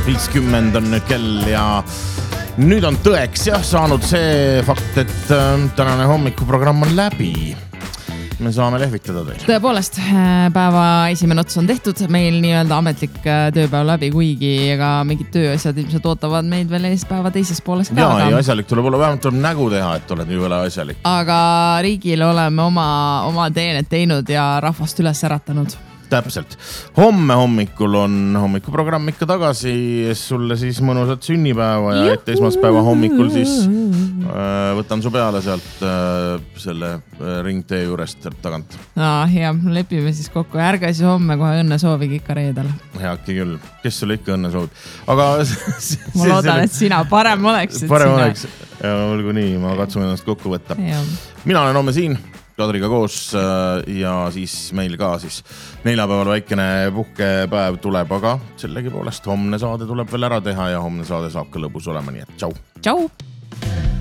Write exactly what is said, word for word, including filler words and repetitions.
viiskümmend on nüüd kell ja nüüd on tõeks jah saanud see fakt, et tänane hommikuprogramm on läbi. Me saame lehvitada teil. Tõepoolest, päeva esimene ots on tehtud, meil nii-öelda ametlik tööpäev läbi, kuigi ega mingid tööasjad ilmselt ootavad meid veel ees päeva teises pooles ka. Jaa, ja asjalik tuleb olla, vähemalt tuleb nägu teha, et oled ju veel asjalik. Aga riigile oleme oma, oma teened teinud ja rahvast üles äratanud. Täpselt. Homme hommikul on hommikuprogramm ikka tagasi, sulle siis mõnusat sünnipäeva ja et esmaspäeva hommikul siis äh, võtan su peale sealt äh, selle äh, ringtee juurest tagant. Aa, hea, lepime siis kokku. Ärge siis homme kohe õnne soovigi ikka reedel. Heaki küll. Kes sulle ikka õnne soovib? Aga ma loodan, et sina parem oleks. Parem sina... oleks. Ja olgu nii, ma katsun ennast kokku võtta. Ja. Mina olen homme siin. Kadriga koos ja siis meil ka siis neljapäeval väikene puhkepäev tuleb, aga sellegi poolest homne saade tuleb veel ära teha ja homne saade saab ka lõbus olema, nii et tšau. Tšau.